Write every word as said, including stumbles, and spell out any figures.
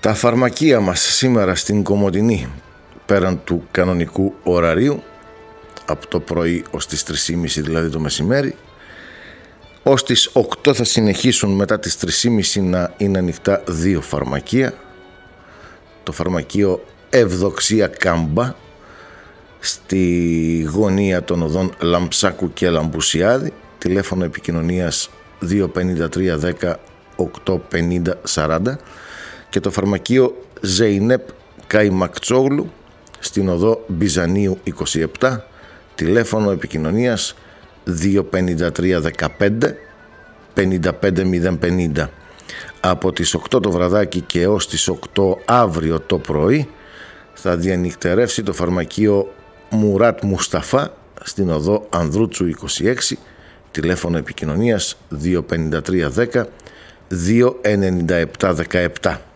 Τα φαρμακεία μας σήμερα στην Κομοτηνή, πέραν του κανονικού ωραρίου, από το πρωί ως τις τρεις και μισή δηλαδή το μεσημέρι, ως τις οκτώ θα συνεχίσουν μετά τις τρεις και μισή να είναι ανοιχτά δύο φαρμακεία. Το φαρμακείο Ευδοξία Κάμπα στη γωνία των οδών Λαμψάκου και Λαμπουσιάδη, τηλέφωνο επικοινωνίας δύο πέντε τρία δέκα οκτώ πενήντα σαράντα, και το φαρμακείο Ζεϊνέπ Καϊμακτσόγλου στην οδό Μπιζανίου είκοσι επτά, τηλέφωνο επικοινωνίας δύο πέντε τρία δεκαπέντε πενήντα πέντε μηδέν πενήντα. Από τις οκτώ το βραδάκι και έως τις οκτώ αύριο το πρωί θα διανυκτερεύσει το φαρμακείο Μουράτ Μουσταφά στην οδό Ανδρούτσου είκοσι έξι, τηλέφωνο επικοινωνίας δύο πέντε τρία δέκα δύο ενενήντα επτά δεκαεπτά.